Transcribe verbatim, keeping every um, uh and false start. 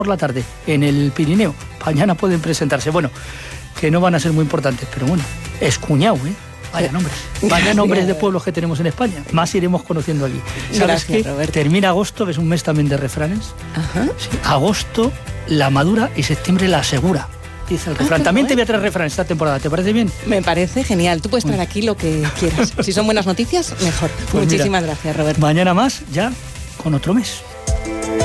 por la tarde en el Pirineo. Mañana pueden presentarse. Bueno, que no van a ser muy importantes, pero bueno, es cuñado, ¿eh? Vaya nombres, vaya nombres de pueblos que tenemos en España. Más iremos conociendo aquí. ¿Sabes qué? Termina agosto, que es un mes también de refranes. Ajá. Sí, agosto la madura y septiembre la asegura, dice el refrán. Ah, también te voy a traer refranes esta temporada, ¿te parece bien? Me parece genial. Tú puedes traer aquí lo que quieras. Si son buenas noticias, mejor. Pues Muchísimas mira, gracias, Roberto. Mañana más, ya con otro mes.